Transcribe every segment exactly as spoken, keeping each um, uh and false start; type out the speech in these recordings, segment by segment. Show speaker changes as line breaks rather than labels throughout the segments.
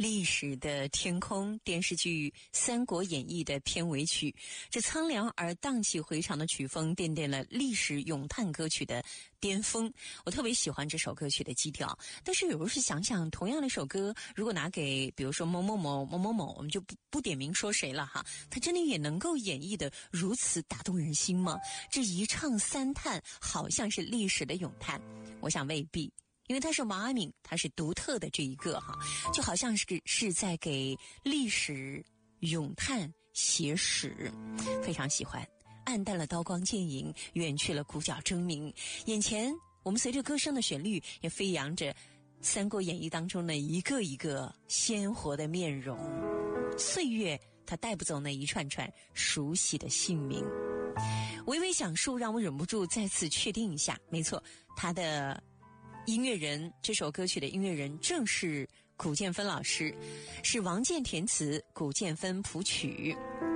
历史的天空电视剧《三国演义》的片尾曲，这苍凉而荡气回肠的曲风奠定了历史咏叹歌曲的巅峰。我特别喜欢这首歌曲的基调，但是有时候想想，同样的一首歌，如果拿给比如说某某某某某某，我们就不不点名说谁了哈，他真的也能够演绎的如此打动人心吗？这一唱三叹，好像是历史的咏叹，我想未必。因为他是王阿敏，他是独特的这一个哈，就好像是是在给历史咏叹写史，非常喜欢。暗淡了刀光剑影，远去了鼓角争鸣，眼前我们随着歌声的旋律，也飞扬着《三国演义》当中的一个一个鲜活的面容。岁月它带不走那一串串熟悉的姓名。微微讲述让我忍不住再次确定一下，没错，他的音乐人，这首歌曲的音乐人正是古建芬老师，是王健填词，古建芬谱曲。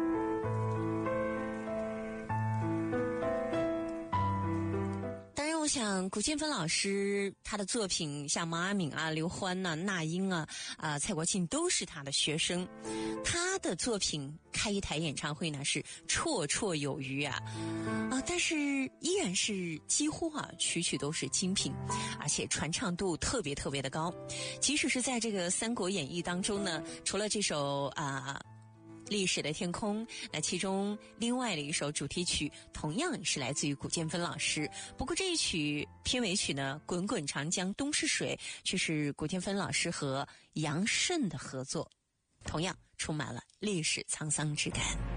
当然我想古建芬老师他的作品像毛阿敏啊、刘欢啊、那英啊、啊蔡国庆都是他的学生，他的作品开一台演唱会呢是绰绰有余啊啊！但是依然是几乎啊曲曲都是精品，而且传唱度特别特别的高。即使是在这个《三国演义》当中呢，除了这首啊历史的天空，那其中另外的一首主题曲同样是来自于古建芬老师。不过这一曲片尾曲呢，《滚滚长江东逝水》却是古建芬老师和杨慎的合作，同样充满了历史沧桑之感。